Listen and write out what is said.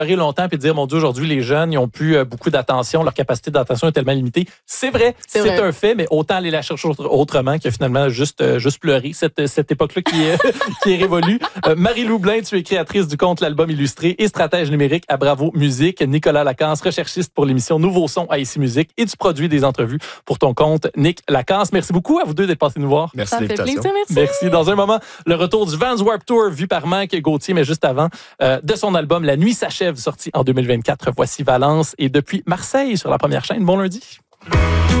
pleurer longtemps et dire, mon Dieu, aujourd'hui, les jeunes, ils ont plus beaucoup d'attention, leur capacité d'attention est tellement limitée. C'est vrai, c'est un fait, mais autant aller la chercher autrement que finalement juste pleurer. Cette époque-là qui est révolue. Marie-Lou Blain, tu es créatrice du compte L'Album Illustré et stratège numérique à Bravo Musique. Nicolas Lacasse, recherchiste pour l'émission Nouveau Son à ICI Musique, et tu produis des entrevues pour ton compte Nick Lacasse. Merci beaucoup à vous deux d'être passés nous voir. Merci de l'invitation. Merci. Dans un moment, le retour du Vans Warped Tour vu par Mike Gauthier, mais juste avant, de son album La Nuit s'achève, sorti en 2024. Voici Valence et depuis Marseille sur la première chaîne. Bon lundi.